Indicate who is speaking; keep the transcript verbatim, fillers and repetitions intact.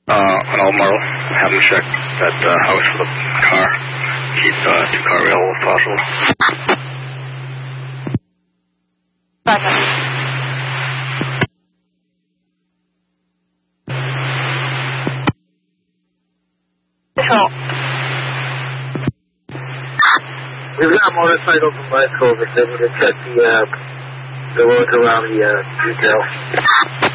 Speaker 1: Uh, on Almaro, have them check that uh, house for the car. Keep uh, two car available if possible.
Speaker 2: Bye-bye. Control.
Speaker 3: We've got motorcycles and bicycles if they need to check the, uh, the roads around the, uh, detail.